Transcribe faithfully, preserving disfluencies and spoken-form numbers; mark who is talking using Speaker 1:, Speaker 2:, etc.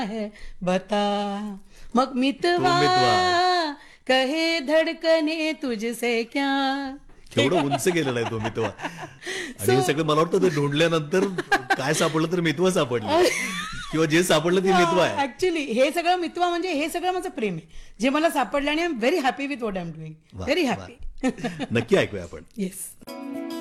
Speaker 1: है बता. मग मितवा
Speaker 2: तो मितवा.
Speaker 1: कहे धडकने तुझसे क्या.
Speaker 2: केवढं उंच गेलेला आहे तो मितवा. आणि हे सगळं मला वाटतं ते ढूंढल्यानंतर काय सापडलं तर मितवा सापडलं किंवा जे सापडलं ते मितवा आहे.
Speaker 1: ऍक्च्युली हे सगळं मितवा म्हणजे हे सगळं माझं प्रेम आहे जे मला सापडलं आणि I am very happy with what I am doing.
Speaker 2: वा,
Speaker 1: व्हेरी
Speaker 2: वा.
Speaker 1: हॅपी.
Speaker 2: नक्की ऐकूया आपण.
Speaker 1: येस.